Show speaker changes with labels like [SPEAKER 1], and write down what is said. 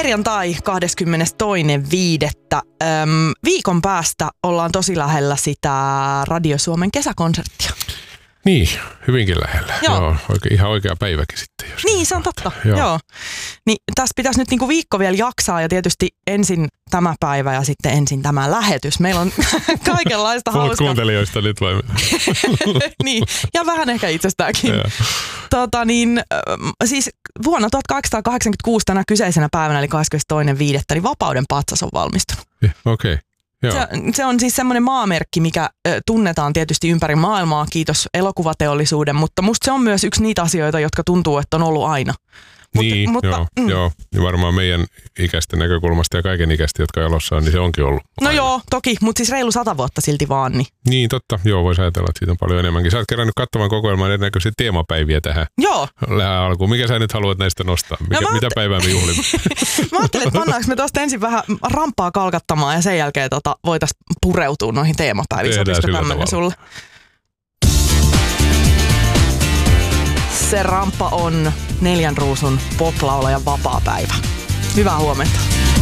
[SPEAKER 1] Perjantai 22.5. Viikon päästä ollaan tosi lähellä sitä Radio Suomen kesäkonserttia.
[SPEAKER 2] Niin, hyvinkin lähellä. Joo, ihan oikea päiväkin sitten. Jos
[SPEAKER 1] niin, se on totta. Joo. Niin, tässä pitäisi nyt niinku viikko vielä jaksaa ja tietysti ensin tämä päivä ja sitten ensin tämä lähetys. Meillä on kaikenlaista hauskaa.
[SPEAKER 2] Puhut kuuntelijoista nyt vai?
[SPEAKER 1] Niin, ja vähän ehkä itsestäänkin. Siis vuonna 1886 tänä kyseisenä päivänä, eli 22.5. niin Vapauden patsas on valmistunut.
[SPEAKER 2] Okei.
[SPEAKER 1] Se on siis semmoinen maamerkki, mikä tunnetaan tietysti ympäri maailmaa, kiitos elokuvateollisuuden, mutta musta se on myös yksi niitä asioita, jotka tuntuu, että on ollut aina.
[SPEAKER 2] Joo. Ja varmaan meidän ikäisten näkökulmasta ja kaiken ikäisten, jotka elossa on, niin se onkin ollut
[SPEAKER 1] No
[SPEAKER 2] aina.
[SPEAKER 1] Joo, toki, mutta siis reilu 100 vuotta silti vaan.
[SPEAKER 2] Niin, totta. Joo, voisi ajatella, että siitä on paljon enemmänkin. Sä oot kerännyt katsomaan kokoelman erinäköisiä teemapäiviä tähän.
[SPEAKER 1] Joo.
[SPEAKER 2] Alkuun. Mikä sä nyt haluat näistä nostaa? Mitä päivää me juhlimme?
[SPEAKER 1] Mä ajattelin, että pannaanko me tuosta ensin vähän rampaa kalkattamaan ja sen jälkeen voitaisiin pureutua noihin teemapäiviin.
[SPEAKER 2] Tehdään sillä tavalla.
[SPEAKER 1] Sulle? Se ramppa on 4 ruusun poplaulajan vapaapäivä. Hyvää huomenta.